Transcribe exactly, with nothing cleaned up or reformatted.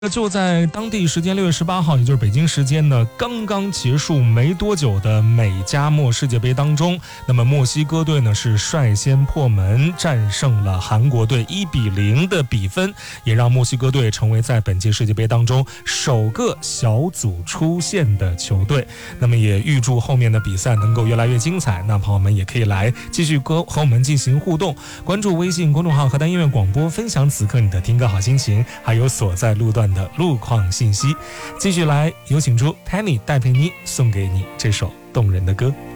就在当地时间六月十八号，也就是北京时间呢，刚刚结束没多久的美加墨世界杯当中，那么墨西哥队呢是率先破门，战胜了韩国队一比零的比分，也让墨西哥队成为在本届世界杯当中首个小组出线的球队。那么也预祝后面的比赛能够越来越精彩。那朋友们也可以来继续和和我们进行互动，关注微信公众号河南音乐广播，分享此刻你的听歌好心情，还有所在路段的路况信息。继续来有请出 Penny 戴佩妮送给你这首动人的歌。